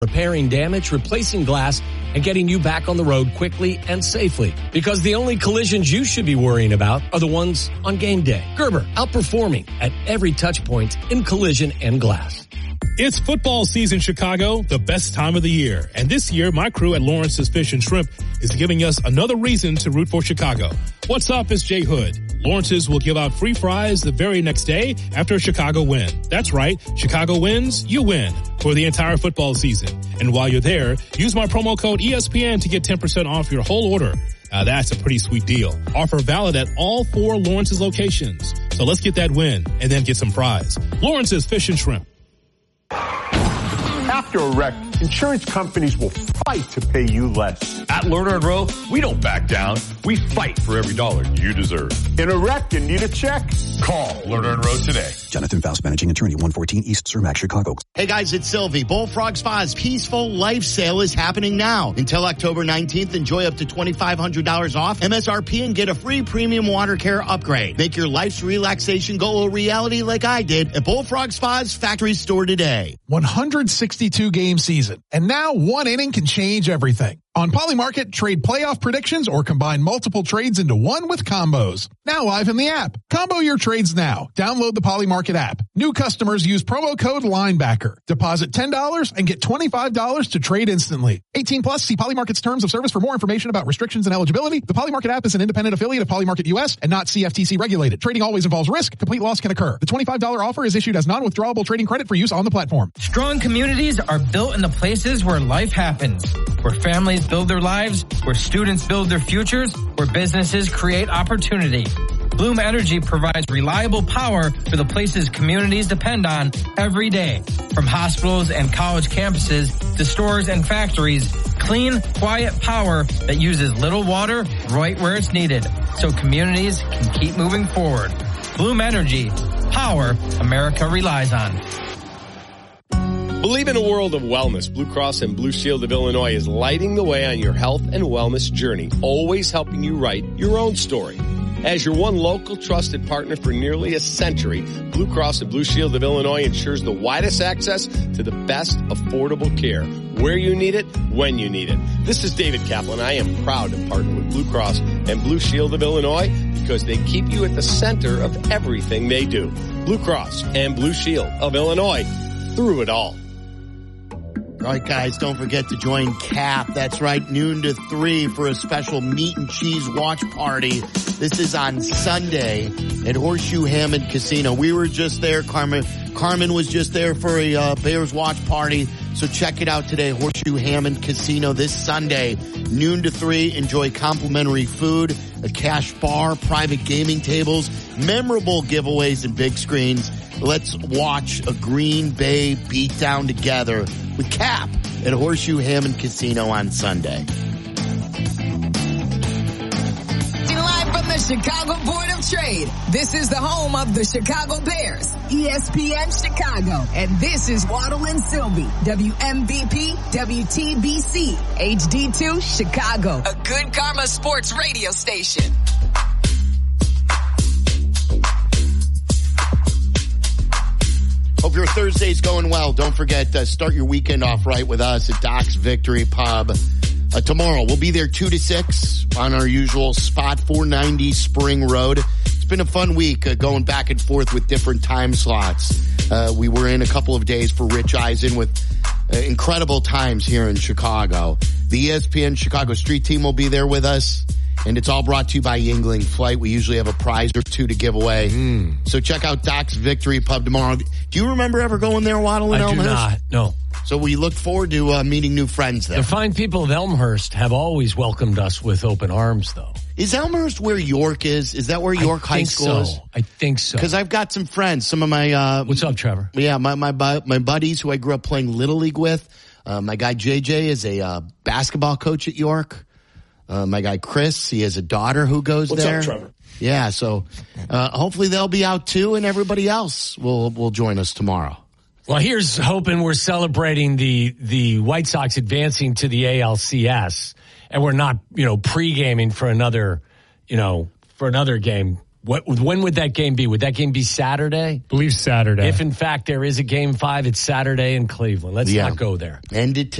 repairing damage, replacing glass, and getting you back on the road quickly and safely. Because the only collisions you should be worrying about are the ones on game day. Gerber, outperforming at every touch point in collision and glass. It's football season, Chicago, the best time of the year. And this year, my crew at Lawrence's Fish and Shrimp is giving us another reason to root for Chicago. What's up? It's Jay Hood. Lawrence's will give out free fries the very next day after a Chicago win. That's right. Chicago wins, you win for the entire football season. And while you're there, use my promo code ESPN to get 10% off your whole order. Now that's a pretty sweet deal. Offer valid at all 4 Lawrence's locations. So let's get that win and then get some fries. Lawrence's Fish and Shrimp. After a wreck, insurance companies will fight to pay you less. At Lerner & Rowe, we don't back down. We fight for every dollar you deserve. In a wreck and need a check? Call Lerner & Rowe today. Jonathan Faust, managing attorney, 114 East Cermak, Chicago. Hey guys, it's Sylvie. Bullfrog Spa's Peaceful Life Sale is happening now. Until October 19th, enjoy up to $2,500 off MSRP and get a free premium water care upgrade. Make your life's relaxation go a reality like I did at Bullfrog Spa's factory store today. 162-game season, and now one inning can change everything. On Polymarket, trade playoff predictions or combine multiple trades into one with combos. Now live in the app. Combo your trades now. Download the Polymarket app. New customers use promo code LINEBACKER. Deposit $10 and get $25 to trade instantly. 18 plus, see Polymarket's terms of service for more information about restrictions and eligibility. The Polymarket app is an independent affiliate of Polymarket US and not CFTC regulated. Trading always involves risk. Complete loss can occur. The $25 offer is issued as non-withdrawable trading credit for use on the platform. Strong communities are built in the places where life happens, where families build their lives, where students build their futures, where businesses create opportunity. Bloom Energy provides reliable power for the places communities depend on every day. From hospitals and college campuses to stores and factories, clean, quiet power that uses little water right where it's needed, so communities can keep moving forward. Bloom Energy, power America relies on. Believe in a world of wellness. Blue Cross and Blue Shield of Illinois is lighting the way on your health and wellness journey, always helping you write your own story. As your one local trusted partner for nearly a century, Blue Cross and Blue Shield of Illinois ensures the widest access to the best affordable care, where you need it, when you need it. This is David Kaplan. I am proud to partner with Blue Cross and Blue Shield of Illinois because they keep you at the center of everything they do. Blue Cross and Blue Shield of Illinois, through it all. All right, guys, don't forget to join CAP. That's right, noon to 3 for a special meat and cheese watch party. This is on Sunday at Horseshoe Hammond Casino. We were just there. Carmen was just there for a Bears watch party. So check it out today, Horseshoe Hammond Casino this Sunday, noon to 3. Enjoy complimentary food, a cash bar, private gaming tables, memorable giveaways and big screens. Let's watch a Green Bay beatdown together with CAP at Horseshoe Hammond Casino on Sunday. Live from the Chicago Board of Trade, this is the home of the Chicago Bears, ESPN Chicago. And this is Waddle and Sylvie, WMVP, WTBC, HD2, Chicago, a Good Karma Sports radio station. Hope your Thursday's going well. Don't forget, start your weekend off right with us at Doc's Victory Pub. Tomorrow, we'll be there 2 to 6 on our usual spot, 490 Spring Road. It's been a fun week going back and forth with different time slots. We were in a couple of days for Rich Eisen with incredible times here in Chicago. The ESPN Chicago Street Team will be there with us. And it's all brought to you by Yingling Flight. We usually have a prize or two to give away. So check out Doc's Victory Pub tomorrow. Do you remember ever going there, Waddle and Elmhurst? I do not, no. So we look forward to meeting new friends there. The fine people of Elmhurst have always welcomed us with open arms, though. Is Elmhurst where York is? Is that where York High School is? I think so. Because I've got some friends. Some of my... What's up, Trevor? Yeah, my buddies who I grew up playing Little League with. My guy JJ is a basketball coach at York. My guy Chris, he has a daughter who goes there. What's up, Trevor? Yeah, so hopefully they'll be out too, and everybody else will join us tomorrow. Well, here's hoping we're celebrating the White Sox advancing to the ALCS, and we're not, pre-gaming for another game When would that game be? Would that game be Saturday? I believe Saturday. If, in fact, there is a Game 5, it's Saturday in Cleveland. Let's not go there. End it